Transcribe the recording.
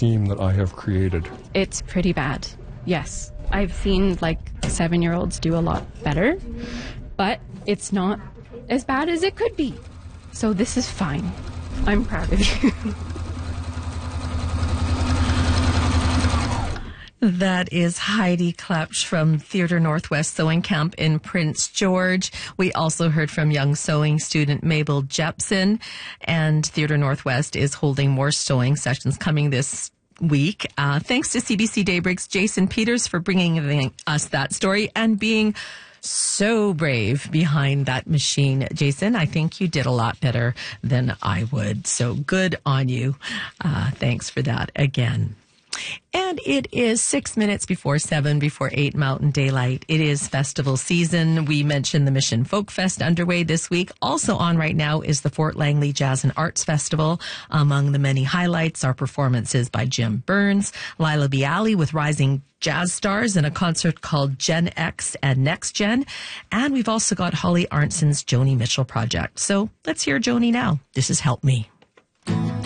seam that I have created. It's pretty bad, yes. I've seen 7-year-olds do a lot better, but it's not as bad as it could be. So this is fine. I'm proud of you. That is Heidi Klepsch from Theatre Northwest Sewing Camp in Prince George. We also heard from young sewing student Mabel Jepson, and Theatre Northwest is holding more sewing sessions coming this week. Thanks to CBC Daybreak's Jason Peters for bringing us that story and being so brave behind that machine. Jason, I think you did a lot better than I would. So good on you. Thanks for that again. And it is 6 minutes before 7, before 8 Mountain Daylight. It is festival season. We mentioned the Mission Folk Fest underway this week. Also on right now is the Fort Langley Jazz and Arts Festival. Among the many highlights are performances by Jim Burns, Lila Bialy with Rising Jazz Stars, and a concert called Gen X and Next Gen. And we've also got Holly Arnson's Joni Mitchell Project. So let's hear Joni now. This is Help Me.